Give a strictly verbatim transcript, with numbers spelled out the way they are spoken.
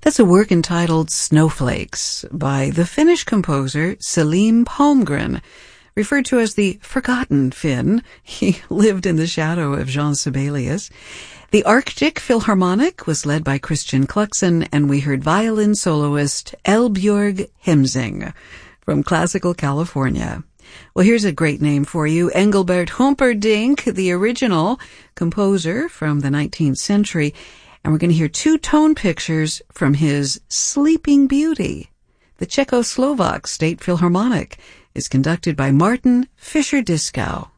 That's a work entitled Snowflakes by the Finnish composer Selim Palmgren, referred to as the Forgotten Finn. He lived in the shadow of Jean Sibelius. The Arctic Philharmonic was led by Christian Klucksen, and we heard violin soloist Elbjörg Hemsing from classical California. Well, here's a great name for you. Engelbert Humperdinck, the original composer from the nineteenth century. And we're going to hear two tone pictures from his Sleeping Beauty. The Czechoslovak State Philharmonic is conducted by Martin Fischer-Dieskau.